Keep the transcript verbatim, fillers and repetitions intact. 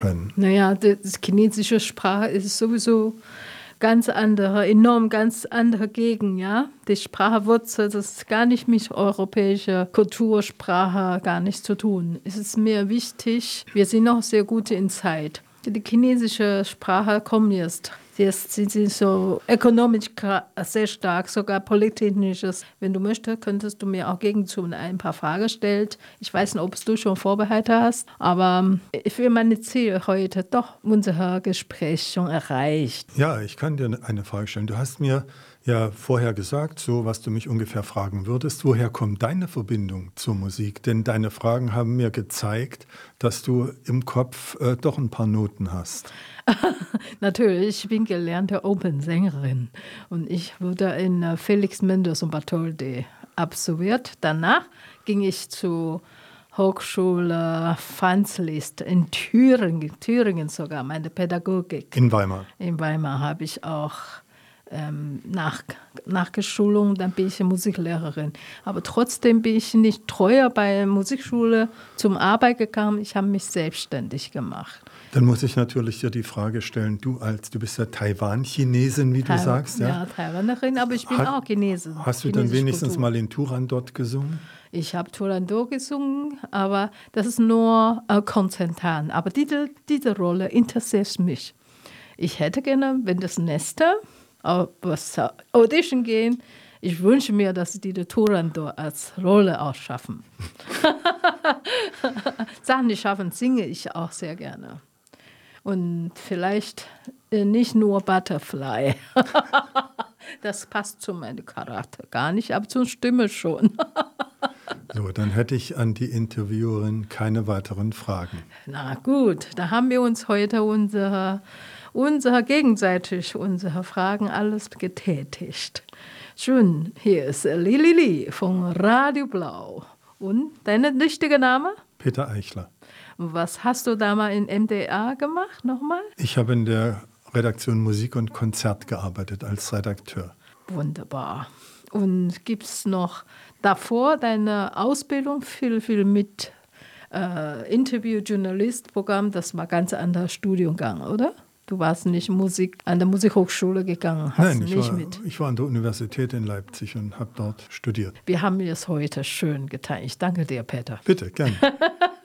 Naja, die chinesische Sprache ist sowieso ganz andere, enorm ganz andere Gegend, ja. Die Sprachwurzel, das ist gar nicht mit europäischer Kultursprache gar nichts zu tun. Es ist mir wichtig, wir sind noch sehr gut in Zeit. Die chinesische Sprache kommt jetzt. Jetzt sind sie so ökonomisch sehr stark, sogar polittechnisches. Wenn du möchtest, könntest du mir auch gegenzug ein paar Fragen stellen. Ich weiß nicht, ob du schon vorbereitet hast, aber ich will meine Ziele heute doch unser Gespräch schon erreicht. Ja, ich kann dir eine Frage stellen. Du hast mir ja vorher gesagt, so was du mich ungefähr fragen würdest. Woher kommt deine Verbindung zur Musik? Denn deine Fragen haben mir gezeigt, dass du im Kopf äh, doch ein paar Noten hast. Natürlich, ich bin gelernte Opernsängerin und ich wurde in uh, Felix Mendelssohn Bartholdy absolviert. Danach ging ich zur Hochschule Franz Liszt in Thüringen, Thüringen sogar, meine Pädagogik. In Weimar. In Weimar habe ich auch ähm, nach, nachgeschulung, dann bin ich Musiklehrerin. Aber trotzdem bin ich nicht treuer bei der Musikschule zum Arbeit gekommen. Ich habe mich selbstständig gemacht. Dann muss ich natürlich dir die Frage stellen, du als, du bist ja Taiwan-Chinesin, wie du Taiwan, sagst. Ja, ja, Taiwanerin, aber ich bin Hat, auch Chinesin. Hast du dann wenigstens Kultur. mal in Turandot gesungen? Ich habe Turandot gesungen, aber das ist nur äh, konzentran. Aber diese, diese Rolle interessiert mich. Ich hätte gerne, wenn das Nester auf was Audition gehen, ich wünsche mir, dass sie die Turandot als Rolle auch schaffen. Sachen, die schaffen, singe ich auch sehr gerne. Und vielleicht äh, nicht nur Butterfly. Das passt zu meinem Charakter gar nicht, aber zur Stimme schon. So, dann hätte ich an die Interviewerin keine weiteren Fragen. Na gut, da haben wir uns heute unsere, unsere gegenseitig unsere Fragen alles getätigt. Schön, hier ist Lili Li von Radio Blau. Und dein richtiger Name? Peter Eichler. Was hast du da mal in M D R gemacht, nochmal? Ich habe in der Redaktion Musik und Konzert gearbeitet als Redakteur. Wunderbar. Und gibt es noch davor deine Ausbildung viel, viel mit äh, Interview-Journalist-Programm? Das war ganz anderes Studiengang, oder? Du warst nicht Musik an der Musikhochschule gegangen, hast Nein, ich nicht war, mit. ich war an der Universität in Leipzig und habe dort studiert. Wir haben es heute schön getan. Ich danke dir, Peter. Bitte, gerne.